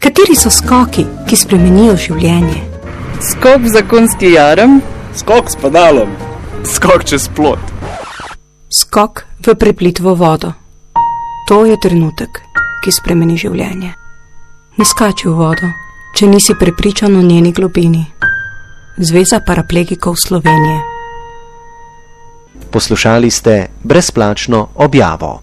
Kateri so skoki, ki spremenijo življenje? Skok v zakonski jarem. Skok s pedalom. Skok čez plot. Skok v preplitvo vodo. To je trenutek, ki spremeni življenje. Ne skači v vodo, če nisi prepričan o njeni globini. Zveza paraplegikov Slovenije. Poslušali ste brezplačno objavo.